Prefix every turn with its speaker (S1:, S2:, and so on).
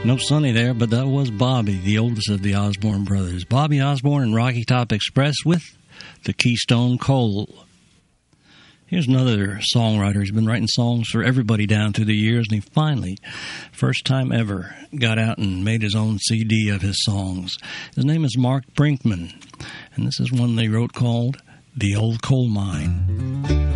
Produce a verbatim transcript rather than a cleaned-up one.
S1: No Sonny there, but that was Bobby, the oldest of the Osborne brothers. Bobby Osborne and Rocky Top Express with the Keystone Coal. Here's another songwriter. He's been writing songs for everybody down through the years, and he finally, first time ever, got out and made his own C D of his songs. His name is Mark Brinkman, and this is one they wrote called The Old Coal Mine.